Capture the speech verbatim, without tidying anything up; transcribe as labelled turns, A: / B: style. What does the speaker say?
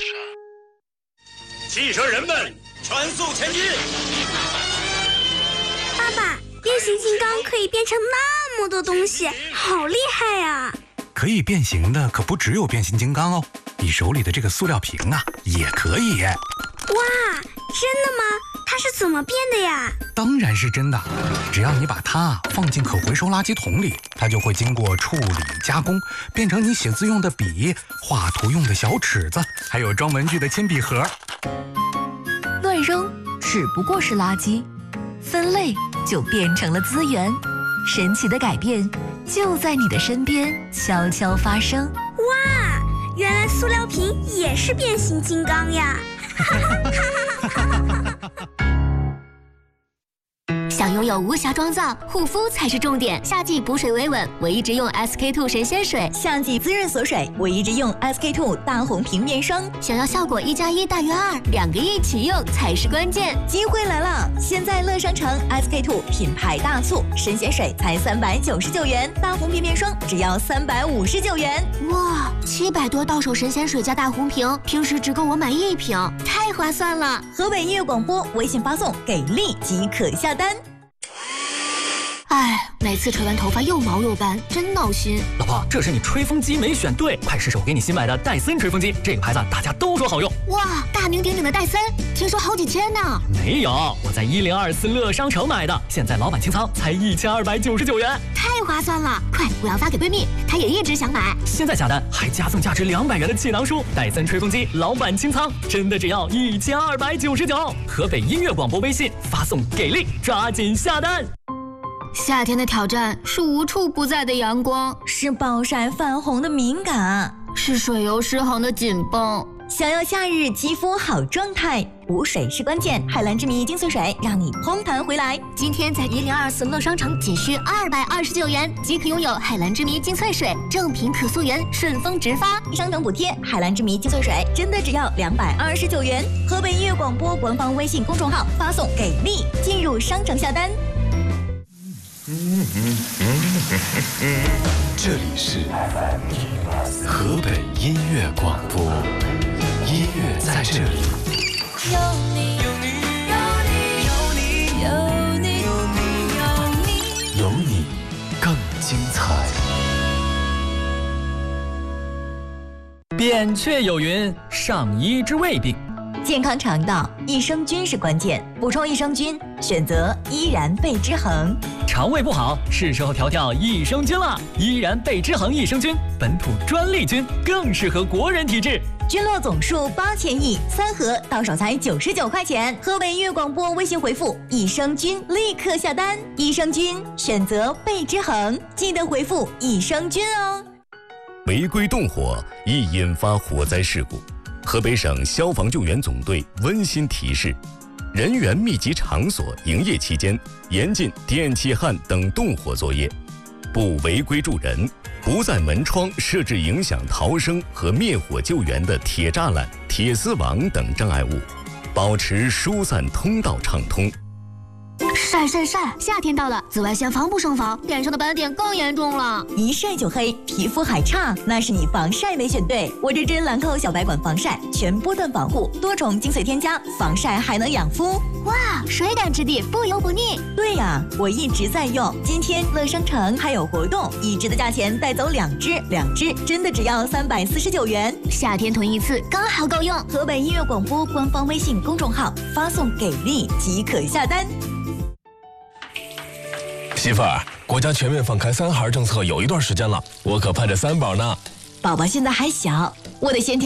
A: 汽车人们，全速前进！
B: 爸爸，变形金刚可以变成那么多东西，好厉害呀！
C: 可以变形的可不只有变形金刚哦，你手里的这个塑料瓶啊，也可以。
B: 哇，真的吗？它是怎么变的呀？
C: 当然是真的，只要你把它放进可回收垃圾桶里，它就会经过处理加工，变成你写字用的笔、画图用的小尺子，还有装文具的铅笔盒。
D: 乱扔只不过是垃圾，分类就变成了资源。神奇的改变就在你的身边悄悄发生。
B: 哇，原来塑料瓶也是变形金刚呀！
E: 想拥有无瑕妆造，护肤才是重点。夏季补水维稳，唯一直用 S K two 神仙水；
F: 夏季滋润锁水，唯一直用 S K two 大红瓶面霜。
E: 想要效果一加一大于二，两个一起用才是关键。
F: 机会来了！现在乐商城 S K two 品牌大促，神仙水才三百九十九元，大红瓶面霜只要三百五十九元。
E: 哇，七百多到手神仙水加大红瓶，平时只够我买一瓶，太划算了！
F: 河北音乐广播微信发送给力即可下单。
E: 哎，每次吹完头发又毛又斑，真闹心。
G: 老婆，这是你吹风机没选对，快试试我给你新买的戴森吹风机，这个牌子大家都说好用。
E: 哇，大名鼎鼎的戴森，听说好几千呢。
G: 没有，我在一零二四乐商城买的，现在老板清仓才一千二百九十九元，
E: 太划算了！快，我要发给闺蜜，她也一直想买。
G: 现在下单还加送价值两百元的气囊书，戴森吹风机老板清仓，真的只要一千二百九十九。河北音乐广播微信发送给力，抓紧下单。
E: 夏天的挑战是无处不在的阳光，
F: 是暴晒泛红的敏感，
E: 是水油失衡的紧绷。
F: 想要夏日肌肤好状态，补水是关键。海蓝之谜精粹水让你嘭弹回来。
E: 今天在一零二四乐商城仅需二百二十九元即可拥有海蓝之谜精粹水，正品可溯源，顺丰直发，
F: 商城补贴。海蓝之谜精粹水真的只要两百二十九元。河北音乐广播官方微信公众号发送给力，进入商城下单。
H: 这里是河北音乐广播，音乐在这里。
I: 有你，有你，有你，有你，有你，有你，
H: 有你更精彩。
G: 扁鹊有云：上医之未病。
F: 健康肠道，益生菌是关键。补充益生菌，选择依然贝之恒。
G: 肠胃不好，是时候调调益生菌了。依然贝之恒益生菌，本土专利菌，更适合国人体质。
F: 菌落总数八千亿，三盒到手才九十九块钱。河北音乐广播微信回复益生菌，立刻下单。益生菌选择贝之恒，记得回复益生菌哦。
J: 违规动火易引发火灾事故。河北省消防救援总队温馨提示：人员密集场所营业期间，严禁电气焊等动火作业，不违规助人，不在门窗设置影响逃生和灭火救援的铁栅栏、铁丝网等障碍物，保持疏散通道畅通。
E: 晒晒晒！夏天到了，紫外线防不胜防，脸上的斑点更严重了。
F: 一晒就黑，皮肤还差，那是你防晒没选对。我这支兰蔻小白管防晒，全波段防护，多重精粹添加，防晒还能养肤。
E: 哇，水感质地，不油不腻。
F: 对呀，我一直在用。今天乐商城还有活动，一支的价钱带走两支，两支真的只要三百四十九元。
E: 夏天囤一次刚好够用。
F: 河北音乐广播官方微信公众号发送给力即可下单。
K: 媳妇儿，国家全面放开三孩政策有一段时间了，我可盼着三宝呢。
F: 宝宝现在还小，我得先调。